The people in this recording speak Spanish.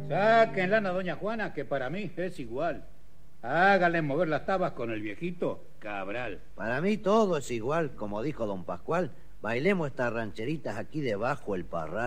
Saquen lana, doña Juana, que para mí es igual. Háganle mover las tabas con el viejito Cabral. Para mí todo es igual, como dijo don Pascual. Bailemos estas rancheritas aquí debajo el parral.